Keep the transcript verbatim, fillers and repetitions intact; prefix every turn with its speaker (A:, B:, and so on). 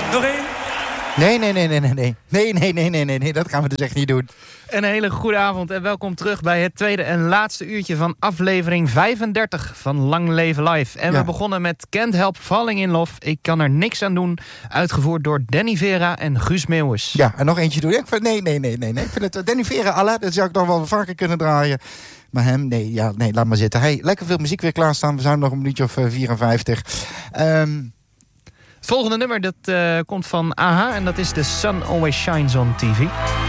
A: Nog één?
B: Nee, nee, nee, nee, nee, nee. Nee, nee, nee, nee, nee, nee. Dat gaan we dus echt niet doen.
C: Een hele goede avond en welkom terug bij het tweede en laatste uurtje van aflevering vijfendertig van Lang Leven Live. En
B: ja.
C: we begonnen met Can't Help Falling in Love. Ik kan er niks aan doen. Uitgevoerd door Danny Vera en Guus Meeuwis.
B: Ja, en nog eentje doen. Ik vind, nee, nee, nee, nee, nee. Ik vind het Danny Vera, Allah, dat zou ik nog wel vaker kunnen draaien. Maar hem, nee, ja, nee, laat maar zitten. Hey, lekker veel muziek weer klaarstaan. We zijn nog een minuutje of uh, vierenvijftig. Um,
C: Het volgende nummer dat uh, komt van A H en dat is The Sun Always Shines on T V.